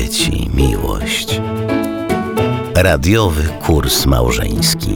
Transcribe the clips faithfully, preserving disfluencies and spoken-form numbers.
dzieci miłość. Radiowy kurs małżeński.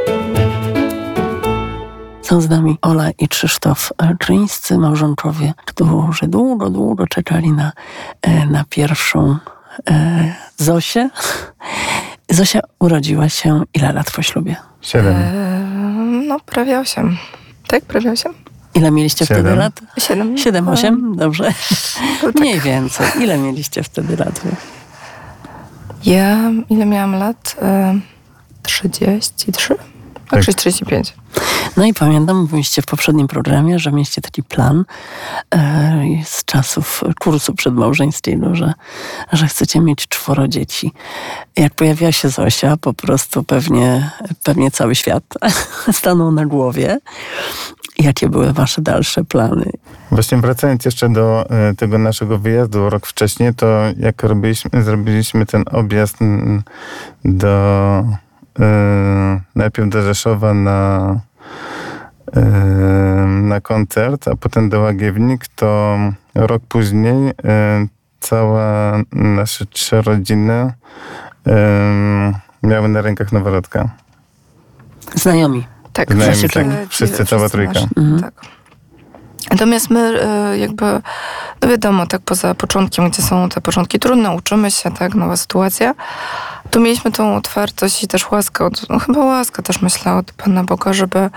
Są z nami Ola i Krzysztof Czyńscy, małżonkowie, którzy długo, długo czekali na, na pierwszą e, Zosię. Zosia urodziła się ile lat po ślubie? Siedem. Eee, no prawie osiem. Tak, prawie osiem. Ile mieliście Siedem. wtedy lat? Siedem. Siedem, osiem? Dobrze. tak. Mniej więcej. Ile mieliście wtedy lat? Ja, ile miałam lat? E, trzydzieści trzy? Tak, trzydzieści pięć. No i pamiętam, mówiliście w poprzednim programie, że mieliście taki plan e, z czasów kursu przedmałżeńskiego, że, że chcecie mieć czworo dzieci. Jak pojawiła się Zosia, po prostu pewnie, pewnie cały świat stanął na głowie. Jakie były wasze dalsze plany? Właśnie wracając jeszcze do e, tego naszego wyjazdu rok wcześniej, to jak robiliśmy, zrobiliśmy ten objazd m, do e, najpierw do Rzeszowa na, e, na koncert, a potem do Łagiewnik, to rok później e, cała nasze trzy rodziny e, miały na rękach noworodka. Znajomi. Tak, Znajomi, wszyscy, tak. e, Wszyscy, wszyscy cała trójka. nasi, Mhm. Tak. Natomiast my e, jakby, no wiadomo, tak poza początkiem, gdzie są te początki trudne, uczymy się, tak, nowa sytuacja, tu mieliśmy tą otwartość i też łaskę, od, no chyba łaskę też myślę od Pana Boga, żeby,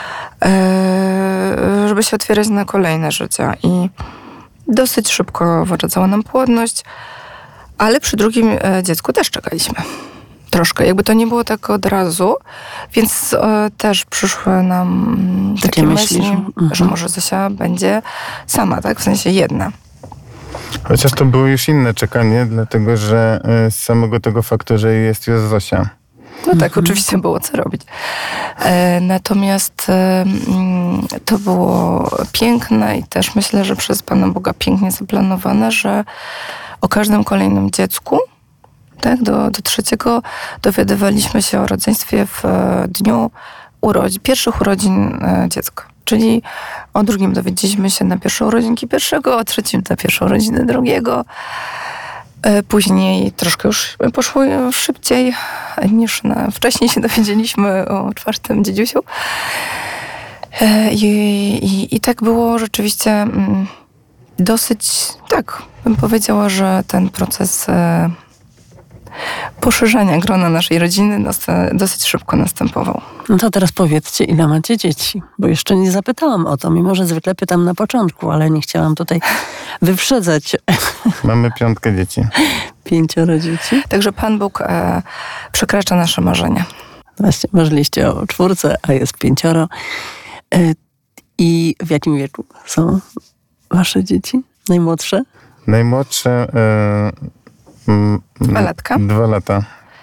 e, żeby się otwierać na kolejne życia. I dosyć szybko wyradzała nam płodność, ale przy drugim e, dziecku też czekaliśmy. Troszkę, jakby to nie było tak od razu, więc e, też przyszły nam takie, Takie myśli, myśli, że- że, mhm. może Zosia będzie sama, tak? W sensie jedna. Chociaż to było już inne czekanie, dlatego że e, z samego tego faktu, że jest już Zosia. No tak, oczywiście było co robić. E, natomiast e, mm, to było piękne i też myślę, że przez Pana Boga pięknie zaplanowane, że o każdym kolejnym dziecku, tak, do, do trzeciego dowiadywaliśmy się o rodzeństwie w e, dniu urodzin, pierwszych urodzin e, dziecka. Czyli o drugim dowiedzieliśmy się na pierwsze urodzinki pierwszego, o trzecim na pierwsze urodziny drugiego. E, Później troszkę już poszło szybciej niż na, wcześniej się dowiedzieliśmy o czwartym dziedziusiu. E, I, i, I tak było rzeczywiście mm, dosyć, tak, bym powiedziała, że ten proces e, poszerzania grona naszej rodziny nasta- dosyć szybko następował. No to teraz powiedzcie, ile macie dzieci? Bo jeszcze nie zapytałam o to, mimo że zwykle pytam na początku, ale nie chciałam tutaj wyprzedzać. Mamy piątkę dzieci. Pięcioro dzieci. Także Pan Bóg e, przekracza nasze marzenia. Właśnie, marzyliście o czwórce, a jest pięcioro. E, I w jakim wieku są wasze dzieci? Najmłodsze? Najmłodsze e, m, Dwa latka. Dwa lata.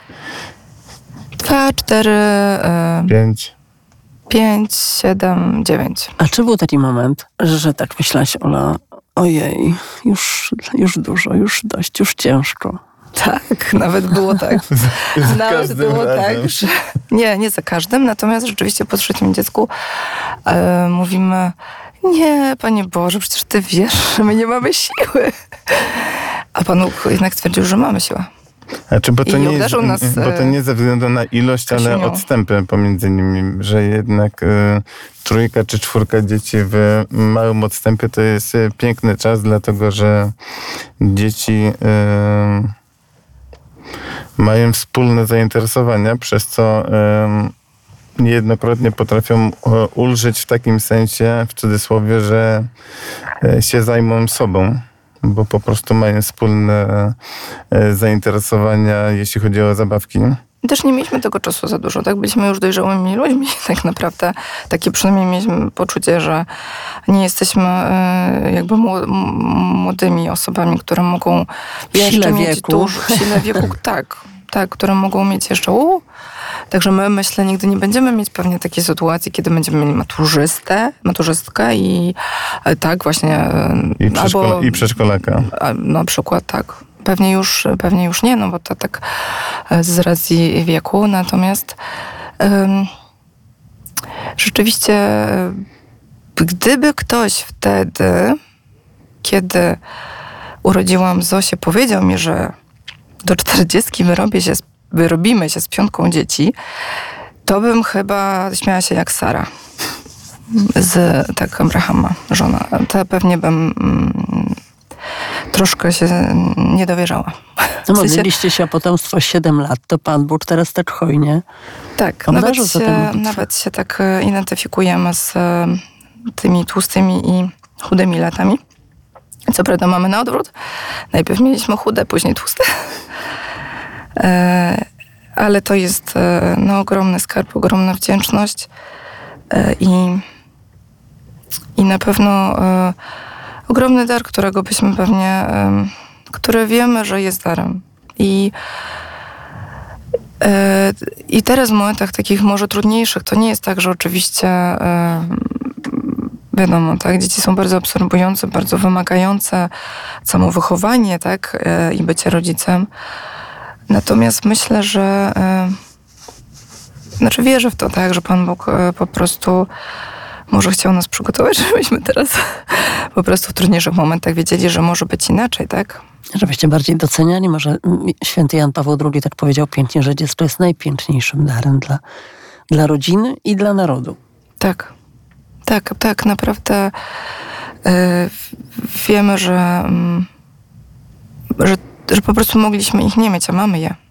Dwa, cztery, e, Pięć. pięć, siedem, dziewięć. A czy był taki moment, że tak myślałaś, Ola, ojej, już, już dużo, już dość, już ciężko. Tak, nawet było tak. Za Nawet każdym było razem. tak, że... Nie, nie za każdym, natomiast rzeczywiście po trzecim dziecku e, mówimy, nie, Panie Boże, przecież Ty wiesz, że my nie mamy siły. A Pan Bóg jednak stwierdził, że mamy siłę. Znaczy, bo to, I nie uderzył jest, nas, bo to nie ze względu na ilość, ale Kasiunią. odstępy pomiędzy nimi, że jednak y, trójka czy czwórka dzieci w małym odstępie to jest y, piękny czas, dlatego że dzieci y, mają wspólne zainteresowania, przez co y, niejednokrotnie potrafią y, ulżyć w takim sensie, w cudzysłowie, że y, się zajmą sobą, bo po prostu mają wspólne e, zainteresowania, jeśli chodzi o zabawki. Też nie mieliśmy tego czasu za dużo, tak? Byliśmy już dojrzałymi ludźmi, tak naprawdę. Takie przynajmniej mieliśmy poczucie, że nie jesteśmy e, jakby mło- m- młodymi osobami, które mogą W sile jeszcze mieć wieku. dużo, w sile wieku, tak, tak, które mogą mieć jeszcze u. Także my, myślę, nigdy nie będziemy mieć pewnie takiej sytuacji, kiedy będziemy mieli maturzystę, maturzystkę i e, tak właśnie... e, I, przedszkola, i przedszkolaka. a, na przykład tak. Pewnie już, pewnie już nie, no bo to tak e, z racji wieku. Natomiast em, rzeczywiście e, gdyby ktoś wtedy, kiedy urodziłam Zosię, powiedział mi, że do czterdziestki wyrobię się z, wyrobimy się z piątką dzieci, to bym chyba śmiała się jak Sara z tak Abrahama, żona. To pewnie bym mm, troszkę się nie dowierzała. No W sensie- modliliście się o potomstwo siedem lat, to Pan Bóg teraz tak hojnie Tak, obdarzył nawet za tę się, modlitwę. nawet się tak e, identyfikujemy z e, tymi tłustymi i chudymi latami. Co prawda mamy na odwrót. Najpierw mieliśmy chude, później tłuste. E, ale to jest e, no, ogromny skarb, ogromna wdzięczność e, i, i na pewno e, ogromny dar, którego byśmy pewnie, e, który wiemy, że jest darem. I e, i teraz w momentach takich może trudniejszych, to nie jest tak, że oczywiście e, wiadomo, tak, dzieci są bardzo absorbujące, bardzo wymagające, samo wychowanie, tak, e, i bycie rodzicem. Natomiast myślę, że e, znaczy wierzę w to, tak, że Pan Bóg e, po prostu może chciał nas przygotować, żebyśmy teraz po prostu w trudniejszych momentach wiedzieli, że może być inaczej, tak? Żebyście bardziej doceniali, może mm, święty Jan Paweł drugi tak powiedział pięknie, że dziecko jest najpiękniejszym darem dla, dla rodziny i dla narodu. Tak, tak, tak, naprawdę e, wiemy, że, mm, że, że po prostu mogliśmy ich nie mieć, a mamy je.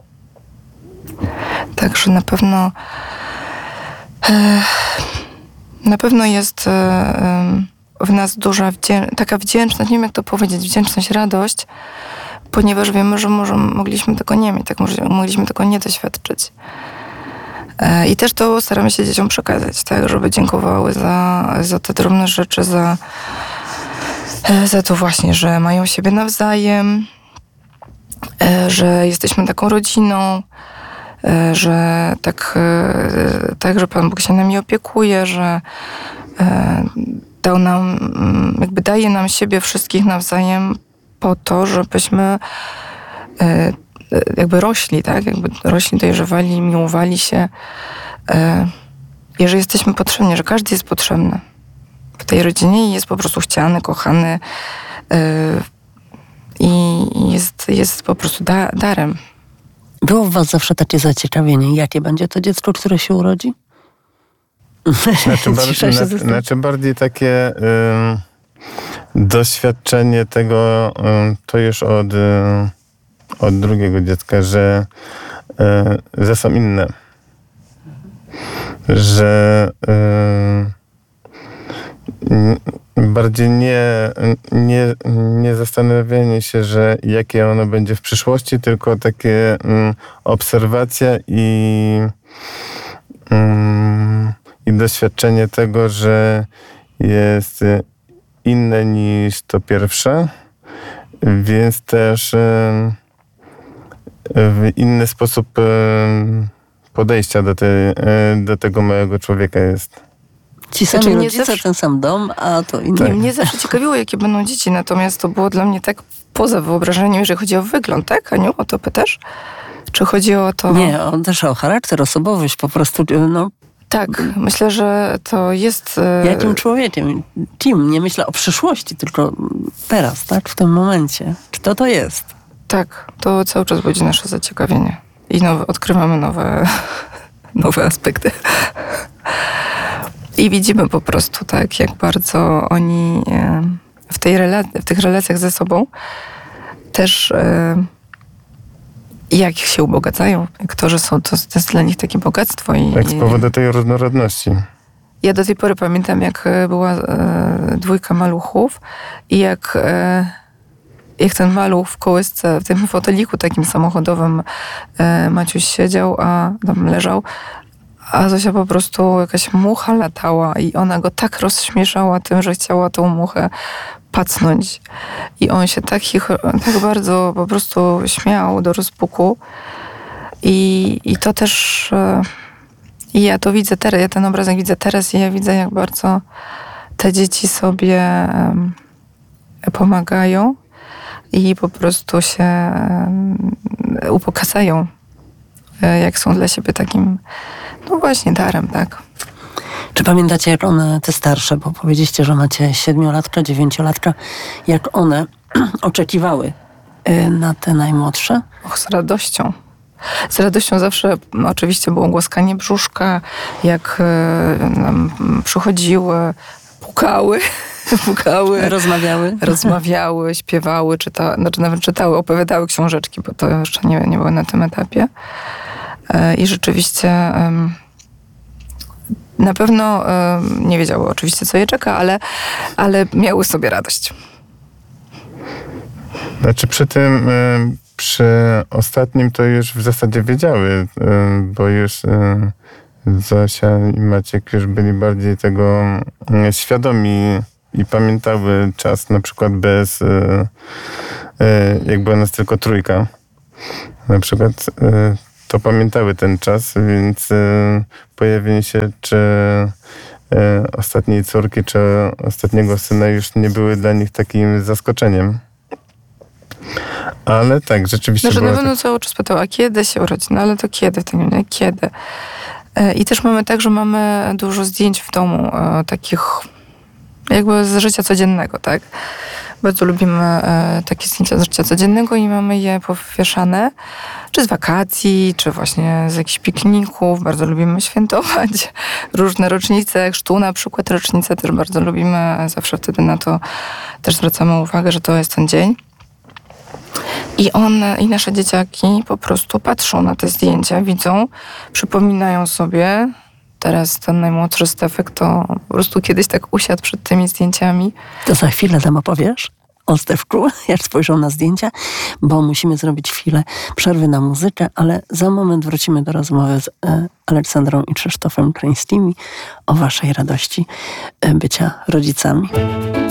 Także na pewno e, na pewno jest e, w nas duża wdzię- taka wdzięczność, nie wiem jak to powiedzieć, wdzięczność, radość, ponieważ wiemy, że może, mogliśmy tego nie mieć, tak, może, mogliśmy tego nie doświadczyć. E, I też to staramy się dzieciom przekazać, tak, żeby dziękowały za, za te drobne rzeczy, za, e, za to właśnie, że mają siebie nawzajem, e, że jesteśmy taką rodziną, e, że tak, e, tak, że Pan Bóg się nami opiekuje, że e, dał nam, jakby daje nam siebie wszystkich nawzajem po to, żebyśmy e, jakby rośli, tak? Jakby rośli, dojrzewali, miłowali się. E, i że jesteśmy potrzebni, że każdy jest potrzebny w tej rodzinie i jest po prostu chciany, kochany e, i jest, jest po prostu da, darem. Było w was zawsze takie zaciekawienie, jakie będzie to dziecko, które się urodzi? Znaczy, bar- Cisza się znaczy, zastanawia. znaczy bardziej takie ym, doświadczenie tego, ym, to już od, ym, od drugiego dziecka, że, y, że są inne. Że y, bardziej nie, nie, nie zastanawianie się, że jakie ono będzie w przyszłości, tylko takie ym, obserwacja i ym, i doświadczenie tego, że jest inne niż to pierwsze, więc też ym, w inny sposób ym, podejścia do, tej, y, do tego małego człowieka jest. Ci sami Znaczy, nie rodzice, zawsze- ten sam dom, a to inny. Tak. Mnie zawsze ciekawiło, jakie będą dzieci, natomiast to było dla mnie tak poza wyobrażeniem, jeżeli chodzi o wygląd, tak, Aniu? O to pytasz? Czy chodzi o to... Nie, on też o charakter, osobowość, po prostu, no, Tak, myślę, że to jest... e, jakim człowiekiem, kim, nie myślę o przyszłości, tylko teraz, tak, w tym momencie. Czy to to jest? Tak, to cały czas budzi nasze zaciekawienie. I nowe, odkrywamy nowe, nowe aspekty. I widzimy po prostu, tak, jak bardzo oni e, w, tej rela- w tych relacjach ze sobą też e, jak się ubogacają. Jak to, że są, to, to jest dla nich takie bogactwo. I, Tak, z i powodu tej różnorodności. ja do tej pory pamiętam, jak e, była e, dwójka maluchów i jak, e, jak ten maluch w kołysce, w tym foteliku takim samochodowym e, Maciuś siedział, a tam leżał, a Zosia po prostu jakaś mucha latała i ona go tak rozśmieszała tym, że chciała tą muchę pacnąć. I on się tak, chicho, tak bardzo po prostu śmiał do rozpuku. I, i to też... E, I ja to widzę teraz, ja ten obrazek widzę teraz i ja widzę, jak bardzo te dzieci sobie um, pomagają i po prostu się um, upokasają, jak są dla siebie takim, no właśnie, darem, tak. Czy pamiętacie, jak one, te starsze, bo powiedzieliście, że macie siedmiolatka, dziewięciolatka, jak one oczekiwały na te najmłodsze? Och, z radością. Z radością zawsze oczywiście było głaskanie brzuszka, jak nam przychodziły, pukały, pukały. Rozmawiały? Rozmawiały, śpiewały, czyta, znaczy nawet czytały, opowiadały książeczki, bo to jeszcze nie, nie było na tym etapie. I rzeczywiście na pewno nie wiedziały oczywiście, co je czeka, ale, ale miały sobie radość. Znaczy przy tym, przy ostatnim to już w zasadzie wiedziały, bo już Zosia i Maciek już byli bardziej tego świadomi i pamiętały czas na przykład bez, jak była nas tylko trójka. Na przykład to pamiętały ten czas, więc pojawienie się czy ostatniej córki, czy ostatniego syna już nie były dla nich takim zaskoczeniem. Ale tak, rzeczywiście Znaczy, było na pewno tak. cały czas pytała, a kiedy się urodzi? No ale to kiedy? To nie, kiedy? I też mamy tak, że mamy dużo zdjęć w domu, takich jakby z życia codziennego, tak? Bardzo lubimy takie zdjęcia z życia codziennego i mamy je powieszane, czy z wakacji, czy właśnie z jakichś pikników. Bardzo lubimy świętować różne rocznice, chrztu na przykład, rocznice też bardzo lubimy. Zawsze wtedy na to też zwracamy uwagę, że to jest ten dzień. I one, i nasze dzieciaki po prostu patrzą na te zdjęcia, widzą, przypominają sobie. Teraz ten najmłodszy Stefek to po prostu kiedyś tak usiadł przed tymi zdjęciami. To za chwilę nam opowiesz o Stefku, jak spojrzą na zdjęcia, bo musimy zrobić chwilę przerwy na muzykę, ale za moment wrócimy do rozmowy z Aleksandrą i Krzysztofem Krańskimi o waszej radości bycia rodzicami.